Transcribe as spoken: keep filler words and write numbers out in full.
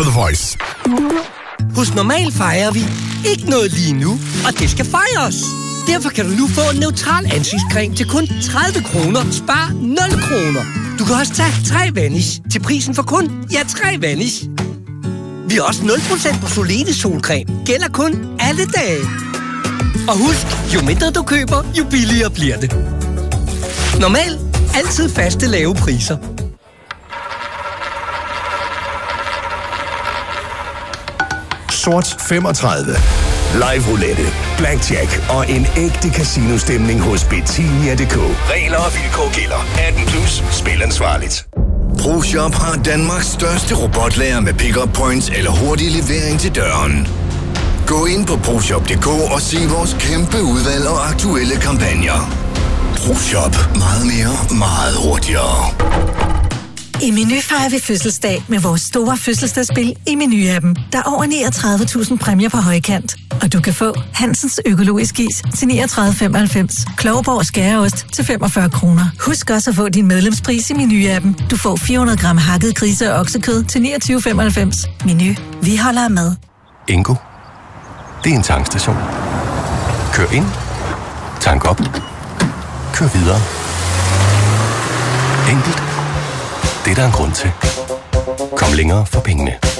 The Voice. Hos Normal fejrer vi ikke noget lige nu, og det skal fejres. Derfor kan du nu få en neutral ansigtscreme til kun tredive kroner. Spar nul kroner. Du kan også tage tre Vanish til prisen for kun, ja, tre Vanish. Vi har også nul procent på Solide solcreme. Gælder kun alle dage. Og husk, jo mindre du køber, jo billigere bliver det. Normal. Altid faste lave priser. Sort femogtredive. Live roulette, blackjack og en ægte casino-stemning hos Betinia punktum d k. Regler og vilkår gælder. atten plus. Spil ansvarligt. ProShop har Danmarks største robotlager med pick-up points eller hurtig levering til døren. Gå ind på ProShop punktum d k og se vores kæmpe udvalg og aktuelle kampagner. ProShop. Meget mere, meget hurtigere. I Meny fejrer vi fødselsdag med vores store fødselsdagsspil i Meny-appen. Der er over niogtredive tusind præmier på højkant. Og du kan få Hansens økologisk is til niogtredive femoghalvfems, Klovborg skæreost til femogfyrre kroner. Husk også at få din medlemspris i Meny-appen. Du får fire hundrede gram hakket grise- og oksekød til niogtyve femoghalvfems. Meny. Vi holder af mad. Ingo. Det er en tankstation. Kør ind. Tank op. Kør videre. Enkelt. Det er der en grund til. Kom længere for pengene.